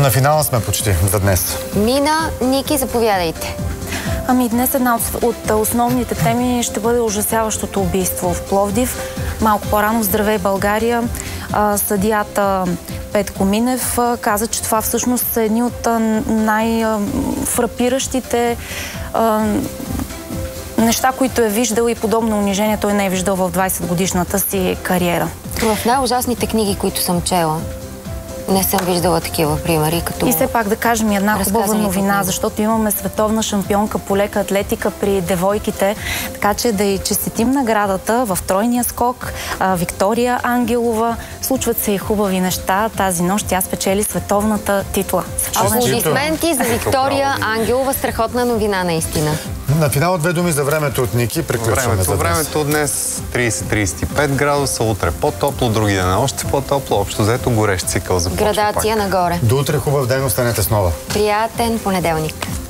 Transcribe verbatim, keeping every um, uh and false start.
На финала сме почти за днес. Мина, Ники, заповядайте. Ами днес една от, от основните теми ще бъде ужасяващото убийство в Пловдив. Малко по-рано в Здравей България а, съдията Петко Минев а, каза, че това всъщност са едни от най-фрапиращите неща, които е виждал, и подобно унижение той не е виждал в двайсет годишната си кариера. В най-ужасните книги, които съм чела, не съм виждала такива примери. Като... И все пак да кажем една хубава новина, защото имаме световна шампионка по лека атлетика при девойките, така че да й честитим наградата в тройния скок. А, Виктория Ангелова. Случват се и хубави неща. Тази нощ тя спечели световната титла. Аплодисменти за Виктория Ангелова. Страхотна новина, наистина. На финал две думи за времето от Ники. Приключваме за днес. Времето днес трийсет до трийсет и пет градуса, утре по-топло, други ден още по-топло. Общо взето горещ цикъл започва. Градация пак нагоре. До утре, хубав ден, останете с Нова. Приятен понеделник.